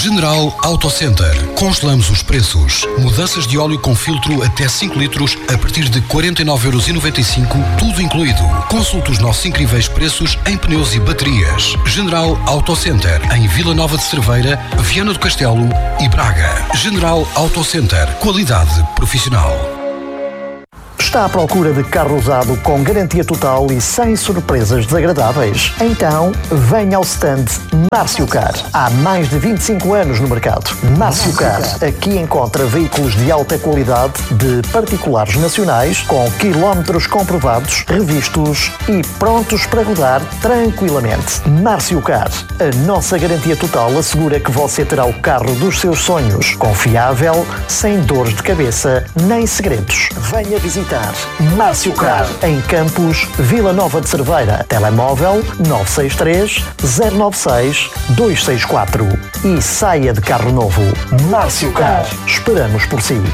General Auto Center. Congelamos os preços. Mudanças de óleo com filtro até 5 litros a partir de 49,95€, tudo incluído. Consulte os nossos incríveis preços em pneus e baterias. General Auto Center, em Vila Nova de Cerveira, Viana do Castelo e Braga. General Auto Center. Qualidade profissional. Está à procura de carro usado com garantia total e sem surpresas desagradáveis? Então, venha ao stand Márcio Car. Há mais de 25 anos no mercado. Márcio Car. Aqui encontra veículos de alta qualidade de particulares nacionais com quilómetros comprovados, revistos e prontos para rodar tranquilamente. Márcio Car. A nossa garantia total assegura que você terá o carro dos seus sonhos. Confiável, sem dores de cabeça nem segredos. Venha visitar Márcio Car, em Campos, Vila Nova de Cerveira. Telemóvel 963 096 264 e saia de carro novo. Márcio Car. Esperamos por si.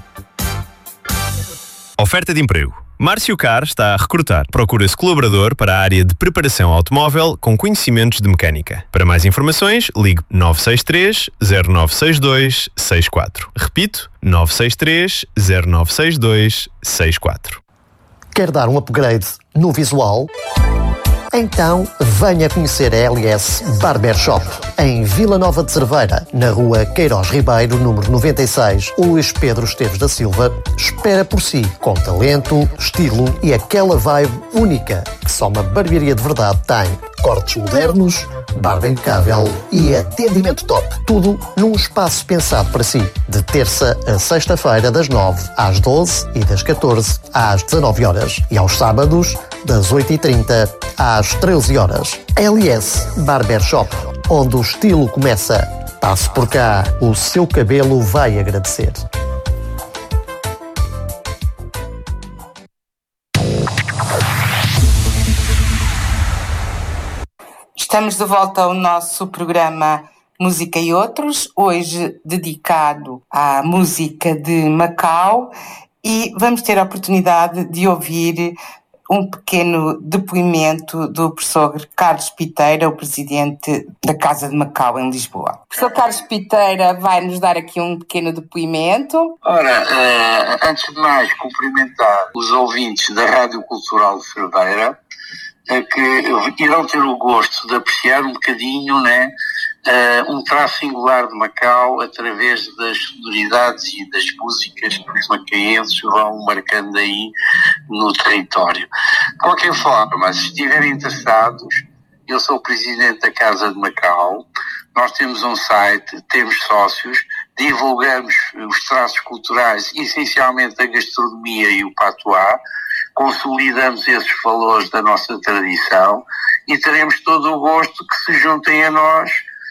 Oferta de emprego. Márcio Car está a recrutar. Procura-se colaborador para a área de preparação automóvel com conhecimentos de mecânica. Para mais informações, ligue 963 0962 64. Repito, 963 0962 64. Quer dar um upgrade no visual? Então venha conhecer a LS Barbershop em Vila Nova de Cerveira, na rua Queiroz Ribeiro, número 96. O Luís Pedro Esteves da Silva espera por si, com talento, estilo e aquela vibe única que só uma barbearia de verdade tem. Cortes modernos, barba impecável e atendimento top. Tudo num espaço pensado para si. De terça a sexta-feira, das 9 às 12 e das 14 às 19 horas. E aos sábados, das 8h30 às 13 horas. LS Barbershop, onde o estilo começa. Passe por cá, o seu cabelo vai agradecer. Estamos de volta ao nosso programa Música e Outros, hoje dedicado à música de Macau, e vamos ter a oportunidade de ouvir um pequeno depoimento do professor Carlos Piteira, o presidente da Casa de Macau em Lisboa. O professor Carlos Piteira vai nos dar aqui um pequeno depoimento. Ora, antes de mais cumprimentar os ouvintes da Rádio Cultural de Cerveira, que irão ter o gosto de apreciar um bocadinho, né, um traço singular de Macau através das sonoridades e das músicas que os macaenses vão marcando aí no território. De qualquer forma, se estiverem interessados, eu sou o presidente da Casa de Macau, nós temos um site, temos sócios, divulgamos os traços culturais, essencialmente a gastronomia e o patuá, consolidamos esses valores da nossa tradição e teremos todo o gosto que se juntem a nós,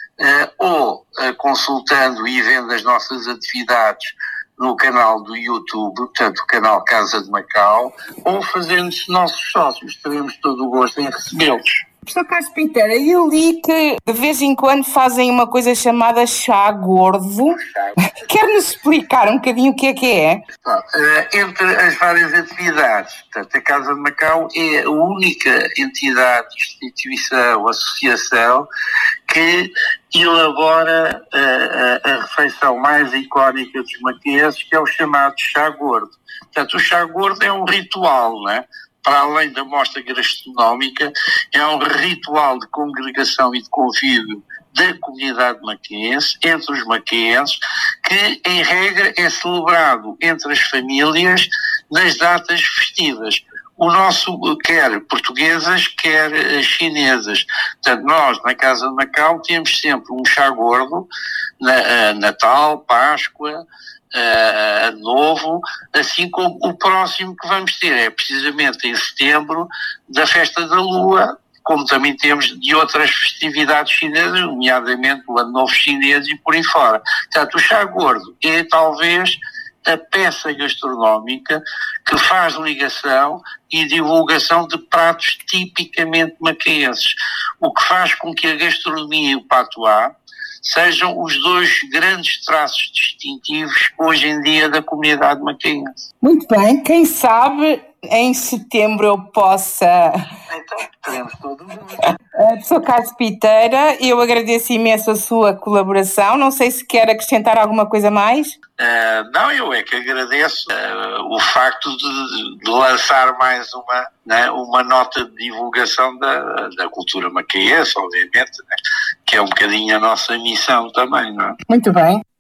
ou consultando e vendo as nossas atividades no canal do YouTube, portanto o canal Casa de Macau, ou fazendo-se nossos sócios. Teremos todo o gosto em recebê-los. Professor Carlos Piteira, eu li que de vez em quando fazem uma coisa chamada chá gordo. Quer-nos explicar um bocadinho o que é? Entre as várias atividades, portanto, a Casa de Macau é a única entidade, instituição, associação que elabora a refeição mais icónica dos maqueses, que é o chamado chá gordo. Portanto, o chá gordo é um ritual, não é? Para além da mostra gastronómica, é um ritual de congregação e de convívio da comunidade maquense, entre os maquenses, que, em regra, é celebrado entre as famílias nas datas festivas. O nosso, quer portuguesas, quer chinesas. Portanto, nós, na Casa de Macau, temos sempre um chá gordo, Natal, Páscoa, Ano Novo, assim como o próximo que vamos ter é precisamente em setembro, da Festa da Lua, como também temos de outras festividades chinesas, nomeadamente o Ano Novo Chinês e por aí fora. Portanto, o chá gordo é talvez a peça gastronómica que faz ligação e divulgação de pratos tipicamente macaenses, o que faz com que a gastronomia e o patuá sejam os dois grandes traços distintivos hoje em dia da comunidade macaense. Muito bem, quem sabe em setembro eu possa... Então, teremos todos juntos. Professor Carlos Piteira, eu agradeço imenso a sua colaboração. Não sei se quer acrescentar alguma coisa mais. Não, eu é que agradeço o facto de lançar mais uma nota de divulgação da cultura macaense, obviamente, né? Que é um bocadinho a nossa missão também, não é? Muito bem.